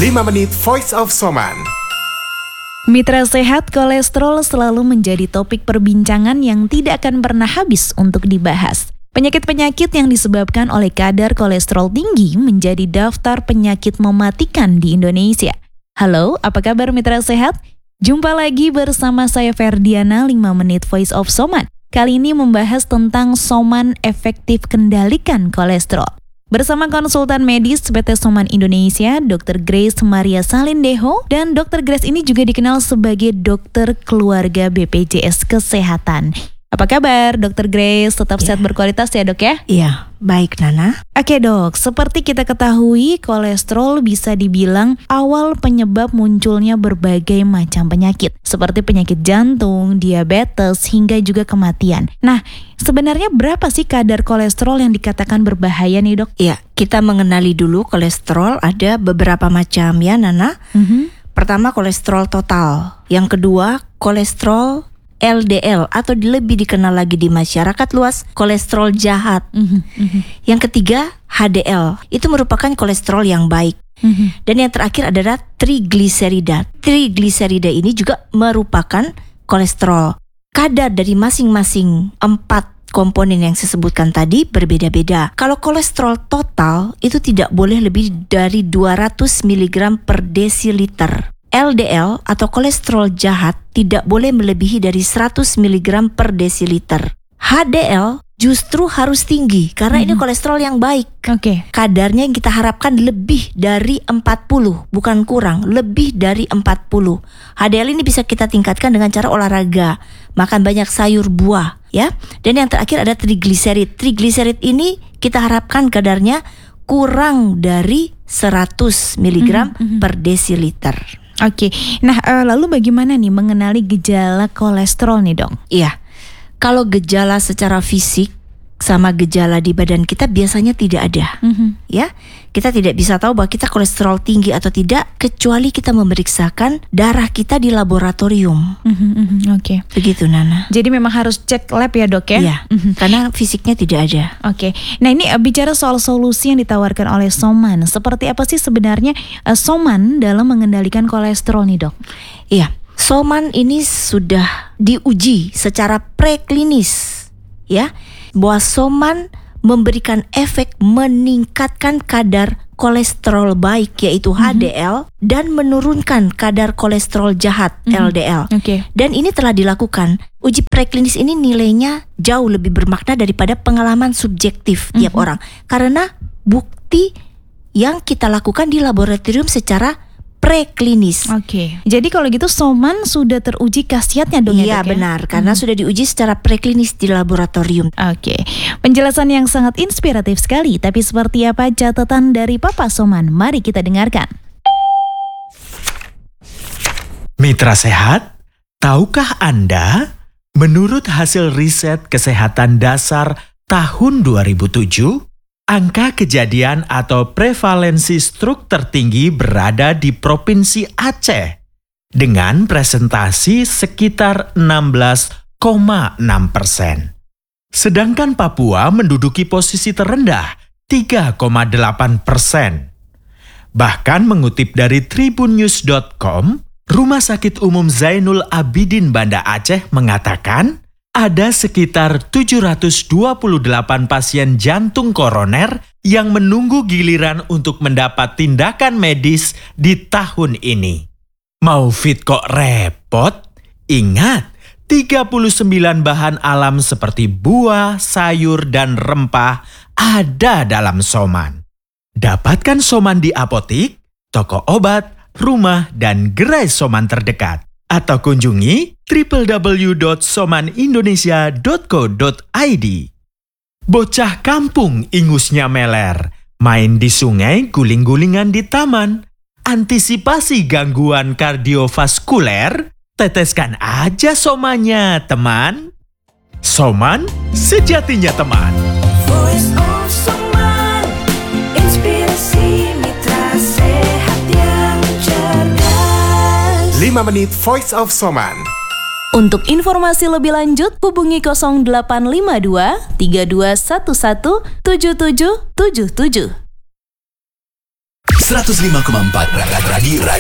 5 menit Voice of Soman. Mitra sehat, kolesterol selalu menjadi topik perbincangan yang tidak akan pernah habis untuk dibahas. Penyakit-penyakit yang disebabkan oleh kadar kolesterol tinggi menjadi daftar penyakit mematikan di Indonesia. Halo, apa kabar mitra sehat? Jumpa lagi bersama saya Ferdiana, 5 menit Voice of Soman. Kali ini membahas tentang Soman efektif kendalikan kolesterol. Bersama konsultan medis PT Soman Indonesia, Dr. Grace Maria Salindeho, dan Dr. Grace ini juga dikenal sebagai dokter keluarga BPJS Kesehatan. Apa kabar Dr. Grace? Tetap sehat berkualitas ya dok ya? Iya, baik Nana. Oke dok, seperti kita ketahui kolesterol bisa dibilang awal penyebab munculnya berbagai macam penyakit. Seperti penyakit jantung, diabetes, hingga juga kematian. Nah, sebenarnya berapa sih kadar kolesterol yang dikatakan berbahaya nih dok? Iya, kita mengenali dulu kolesterol ada beberapa macam ya Nana. Pertama kolesterol total. Yang kedua kolesterol LDL atau lebih dikenal lagi di masyarakat luas kolesterol jahat. Yang ketiga HDL, itu merupakan kolesterol yang baik. Dan yang terakhir adalah trigliserida. Trigliserida ini juga merupakan kolesterol. Kadar dari masing-masing 4 komponen yang saya sebutkan tadi berbeda-beda. Kalau kolesterol total itu tidak boleh lebih dari 200 mg per desiliter. LDL atau kolesterol jahat tidak boleh melebihi dari 100 mg per desiliter. HDL justru harus tinggi karena ini kolesterol yang baik. Kadarnya yang kita harapkan lebih dari 40, bukan kurang, lebih dari 40. HDL ini bisa kita tingkatkan dengan cara olahraga, makan banyak sayur buah, ya. Dan yang terakhir ada trigliserid. Trigliserid ini kita harapkan kadarnya kurang dari 100 mg per desiliter. Nah lalu bagaimana nih mengenali gejala kolesterol nih dong? Iya, kalau gejala secara fisik sama gejala di badan kita biasanya tidak ada. Ya, kita tidak bisa tahu bahwa kita kolesterol tinggi atau tidak kecuali kita memeriksakan darah kita di laboratorium. Begitu Nana. Jadi memang harus cek lab ya dok ya? Iya, karena fisiknya tidak ada. Nah ini bicara soal solusi yang ditawarkan oleh Soman. Seperti apa sih sebenarnya Soman dalam mengendalikan kolesterol nih dok? Iya, Soman ini sudah diuji secara preklinis, ya, bahwa Soman memberikan efek meningkatkan kadar kolesterol baik yaitu HDL dan menurunkan kadar kolesterol jahat LDL. Dan ini telah dilakukan. Uji preklinis ini nilainya jauh lebih bermakna daripada pengalaman subjektif tiap orang karena bukti yang kita lakukan di laboratorium secara preklinis. Jadi kalau gitu Soman sudah teruji khasiatnya dong ya dok? Iya benar, karena sudah diuji secara preklinis di laboratorium. Penjelasan yang sangat inspiratif sekali. Tapi seperti apa catatan dari Papa Soman? Mari kita dengarkan. Mitra sehat, tahukah Anda? Menurut hasil riset kesehatan dasar tahun 2007, angka kejadian atau prevalensi stroke tertinggi berada di Provinsi Aceh dengan presentasi sekitar 16,6%. Sedangkan Papua menduduki posisi terendah 3,8%. Bahkan mengutip dari tribunnews.com, Rumah Sakit Umum Zainul Abidin Banda Aceh mengatakan ada sekitar 728 pasien jantung koroner yang menunggu giliran untuk mendapat tindakan medis di tahun ini. Mau fit kok repot? Ingat, 39 bahan alam seperti buah, sayur, dan rempah ada dalam Soman. Dapatkan Soman di apotik, toko obat, rumah, dan gerai Soman terdekat. Atau kunjungi www.somanindonesia.co.id. Bocah kampung ingusnya meler, main di sungai, guling-gulingan di taman. Antisipasi gangguan kardiovaskuler, teteskan aja Somannya, teman. Soman, sejatinya teman. Voice of Soman, inspirasi mitra sehat yang cerdas. 5 menit Voice of Soman. Untuk informasi lebih lanjut, hubungi 0852 3211 7777. 105,4 Radio